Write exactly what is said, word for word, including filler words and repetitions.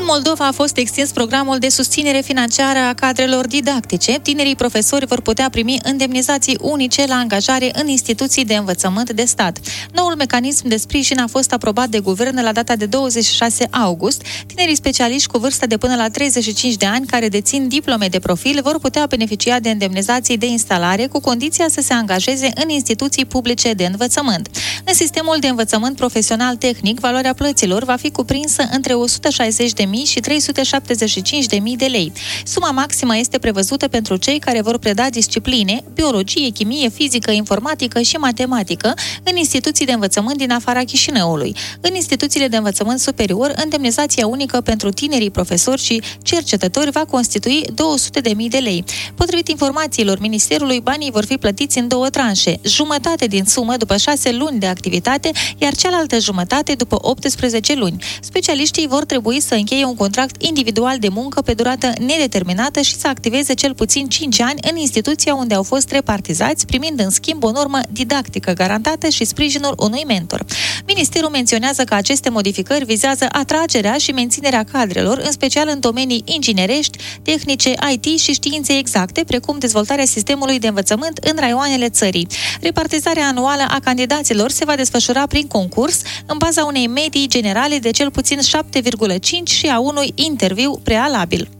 Moldova a fost extins programul de susținere financiară a cadrelor didactice. Tinerii profesori vor putea primi indemnizații unice la angajare în instituții de învățământ de stat. Noul mecanism de sprijin a fost aprobat de guvern la data de douăzeci și șase august. Tinerii specialiști cu vârstă de până la treizeci și cinci de ani care dețin diplome de profil vor putea beneficia de indemnizații de instalare cu condiția să se angajeze în instituții publice de învățământ. În sistemul de învățământ profesional tehnic, valoarea plăților va fi cuprinsă între o sută șaizeci de mii și trei sute șaptezeci și cinci de mii de lei. Suma maximă este prevăzută pentru cei care vor preda discipline, biologie, chimie, fizică, informatică și matematică în instituții de învățământ din afara Chișinăului. În instituțiile de învățământ superior, indemnizația unică pentru tinerii profesori și cercetători va constitui două sute de mii de lei. Potrivit informațiilor Ministerului, banii vor fi plătiți în două tranșe, jumătate din sumă după șase luni de activitate, iar cealaltă jumătate după optsprezece luni. Specialiștii vor trebui să încheie un contract individual de muncă pe durată nedeterminată și să activeze cel puțin cinci ani în instituția unde au fost repartizați, primind în schimb o normă didactică garantată și sprijinul unui mentor. Ministerul menționează că aceste modificări vizează atragerea și menținerea cadrelor, în special în domenii inginerești, tehnice, I T și științe exacte, precum dezvoltarea sistemului de învățământ în raioanele țării. Repartizarea anuală a candidaților se va desfășura prin concurs, în baza unei medii generale de cel puțin șapte virgulă cinci și a unui interviu prealabil.